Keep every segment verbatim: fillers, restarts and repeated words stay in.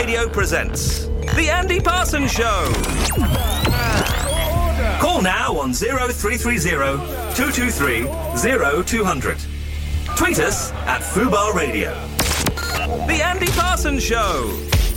Radio presents The Andy Parsons Show. Call now on oh three three oh, two two three, oh two hundred. Tweet us at Fubar Radio. The Andy Parsons Show.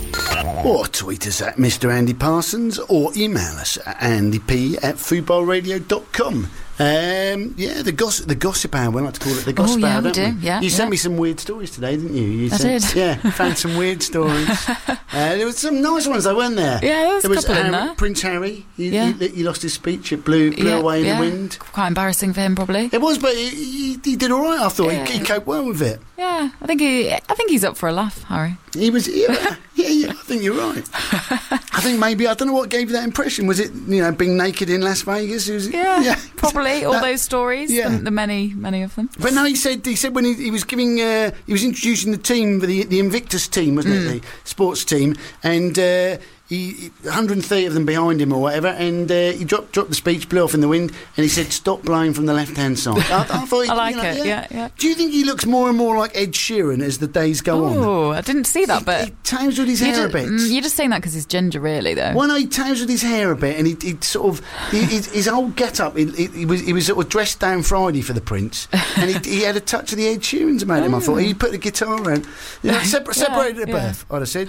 Or tweet us at Mister Andy Parsons, or email us at andyp at fubarradio dot com. Um, yeah, the gossip, the gossip hour. We like to call it the gossip oh, yeah, hour, we don't do. Yeah, you yeah. sent me some weird stories today, didn't you? you I sent, did. Yeah, found some weird stories. uh, there were some nice ones, though, weren't there? Yeah, there was there a was couple in Harry, there. Prince Harry. He, Yeah. he, he lost his speech. It blew, blew yeah, away in yeah. the wind. Quite embarrassing for him, probably. It was, but he, he, he did all right. I thought Yeah. he, he coped well with it. Yeah, I think he. I think he's up for a laugh, Harry. He was, yeah, yeah, yeah. I think you're right. I think maybe I don't know what gave you that impression. Was it, you know, being naked in Las Vegas? Was it, Yeah, yeah. probably all That- those stories. yeah. The, the many, many of them. But no, he said he said when he, he was giving uh, he was introducing the team, the the Invictus team, wasn't Mm. it, the sports team, and uh, he, he one hundred thirty of them behind him or whatever, and uh, he dropped dropped the speech, blew off in the wind, and he said, "Stop blowing from the left hand side." I, I thought, he, I like you know, it. Yeah, yeah. Do you think he looks more and more like Ed Sheeran as the days go on? Oh, I didn't see that, He, but he tousled his you hair a ju- bit. mm, you're just saying that because he's ginger, really, though. Well, no, he tousled his hair a bit, and he, he sort of he, his, his whole get-up. He, he, he was he was sort of dressed down Friday for the Prince, and he, he had a touch of the Ed Sheerans about him. I thought he put the guitar around, you know, separ- Yeah, separated at yeah. birth. I'd have said.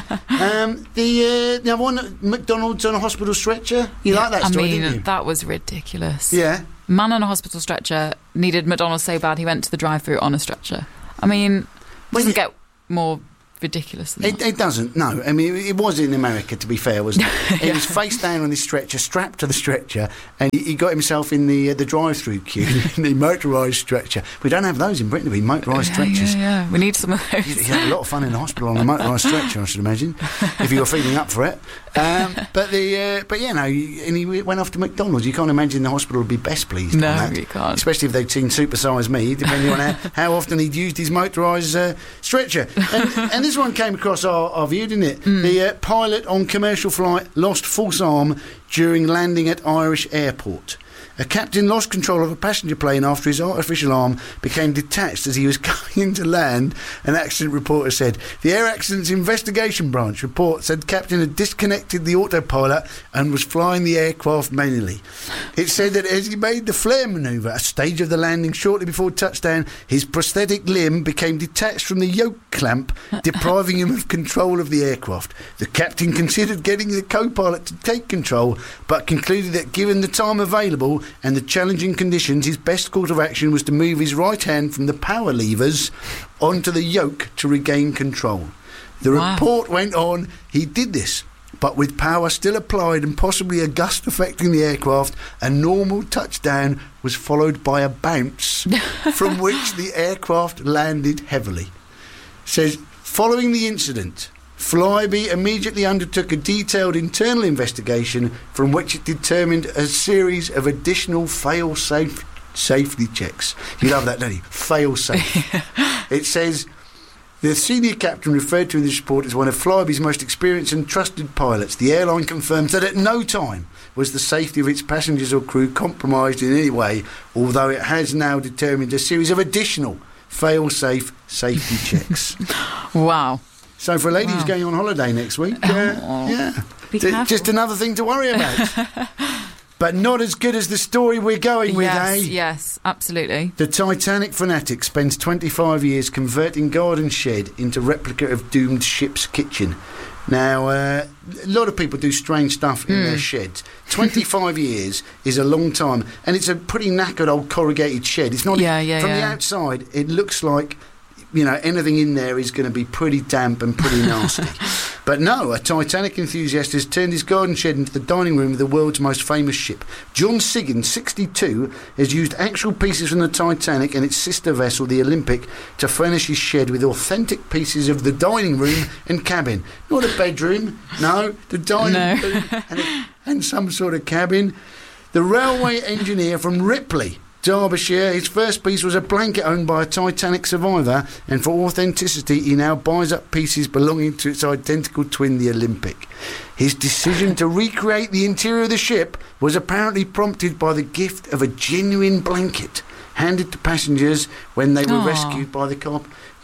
um, the uh, now one McDonald's on a hospital stretcher. You like that I story, mean, didn't you? that was ridiculous. Yeah. Man on a hospital stretcher needed McDonald's so bad he went to the drive-thru on a stretcher. I mean, Well, doesn't you- get more ridiculous than It, that. it doesn't, no. I mean, it was in America, to be fair, wasn't it? He was face down on this stretcher, strapped to the stretcher, and he, he got himself in the uh, the drive-through queue, in the motorised stretcher. We don't have those in Britain, we motorised yeah, stretchers. Yeah, yeah, we need some of those. You had a lot of fun in the hospital on a motorised stretcher, I should imagine, if you were feeling up for it. Um, but the uh, but yeah, no, and he went off to McDonald's. You can't imagine the hospital would be best pleased. No, on that. you can't. Especially if they'd seen Super Size Me, depending on how, how often he'd used his motorised uh, stretcher. And, and this one came across our, our view, didn't it? Mm. The uh, pilot on commercial flight lost false arm during landing at Irish airport. A captain lost control of a passenger plane after his artificial arm became detached as he was going to land, an accident reporter said. The Air Accidents Investigation Branch report said captain had disconnected the autopilot and was flying the aircraft manually. It said that as he made the flare manoeuvre, a stage of the landing shortly before touchdown, his prosthetic limb became detached from the yoke clamp, depriving him of control of the aircraft. The captain considered getting the co-pilot to take control, but concluded that given the time available and the challenging conditions, his best course of action was to move his right hand from the power levers onto the yoke to regain control. The Wow. report went on, he did this, but with power still applied and possibly a gust affecting the aircraft, a normal touchdown was followed by a bounce from which the aircraft landed heavily. Says, following the incident, Flybe immediately undertook a detailed internal investigation from which it determined a series of additional fail-safe safety checks. You love that, don't you? Fail-safe. It says, the senior captain referred to in this report as one of Flybe's most experienced and trusted pilots. The airline confirms that at no time was the safety of its passengers or crew compromised in any way, although it has now determined a series of additional fail-safe safety checks. Wow. So for a lady Wow. who's going on holiday next week, uh, Oh, yeah, be J- careful. just another thing to worry about. But not as good as the story we're going with, Yes, eh? yes, absolutely. The Titanic fanatic spends twenty-five years converting garden shed into replica of doomed ship's kitchen. Now, uh, a lot of people do strange stuff in Hmm. their sheds. twenty-five years is a long time, and it's a pretty knackered old corrugated shed. It's not Yeah, yeah, from the yeah. outside. It looks like, you know, anything in there is going to be pretty damp and pretty nasty. But no, a Titanic enthusiast has turned his garden shed into the dining room of the world's most famous ship. John Siggin, sixty-two, has used actual pieces from the Titanic and its sister vessel, the Olympic, to furnish his shed with authentic pieces of the dining room and cabin. Not a bedroom, no, the dining No. room and, a, and some sort of cabin. The railway engineer from Ripley, Derbyshire, his first piece was a blanket owned by a Titanic survivor, and for authenticity he now buys up pieces belonging to its identical twin, the Olympic. His decision to recreate the interior of the ship was apparently prompted by the gift of a genuine blanket handed to passengers when they were Aww. rescued by the cop.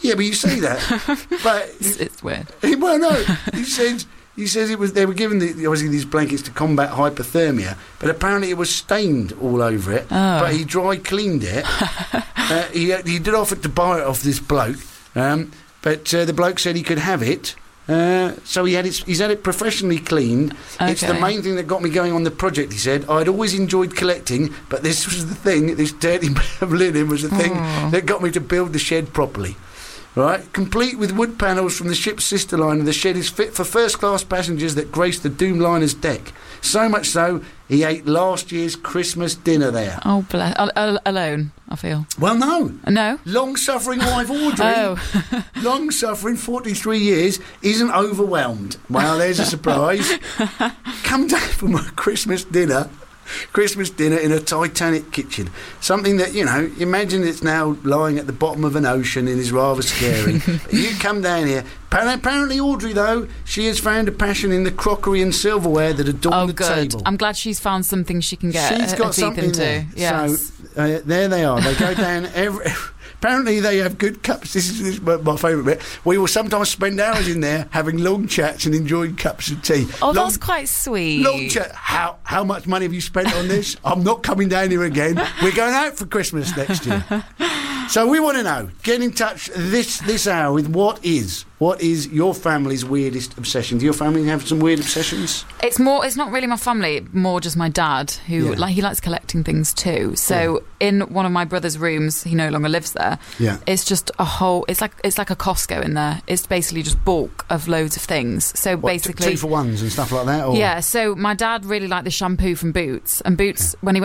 Yeah, but you see that. But It's, it's weird. he, well, no, he says he says it was they were given the, obviously these blankets to combat hypothermia, but apparently it was stained all over it. Oh. But he dry cleaned it. uh, he he did offer to buy it off this bloke, um, but uh, the bloke said he could have it. Uh, so he had it, he's had it professionally cleaned. It's the Okay. main thing that got me going on the project, he said. I'd always enjoyed collecting, but this was the thing, this dirty bit of linen was the thing Oh. that got me to build the shed properly. Right, complete with wood panels from the ship's sister liner, the shed is fit for first-class passengers that grace the Doom liner's deck. So much so, he ate last year's Christmas dinner there. Oh, bless. Al- al- alone, I feel. Well, no. No? Long-suffering wife Audrey, Oh. long-suffering, forty-three years, isn't overwhelmed. Well, there's a surprise. Come down from a Christmas dinner. Christmas dinner in a Titanic kitchen. Something that, you know, imagine it's now lying at the bottom of an ocean and is rather scary. You come down here. Apparently, Audrey, though, she has found a passion in the crockery and silverware that adorn Oh, the good. table. I'm glad she's found something she can get She's her, got her teeth something into. there. Yes. So uh, there they are. They go down every... Apparently they have good cups. This is, this is my, my favourite bit. We will sometimes spend hours in there having long chats and enjoying cups of tea. Oh, long, that's quite sweet. long chat. How how much money have you spent on this? I'm not coming down here again. We're going out for Christmas next year. So we want to know. Get in touch this this hour with what is what is your family's weirdest obsession? Do your family have some weird obsessions? It's more. It's not really my family. More just my dad, who Yeah. like he likes collecting things too. So in one of my brother's rooms, he no longer lives there. Yeah. It's just a whole. It's like it's like a Costco in there. It's basically just bulk of loads of things. So What, t- basically, two for ones and stuff like that. Or? yeah. So my dad really liked the shampoo from Boots, and Boots when he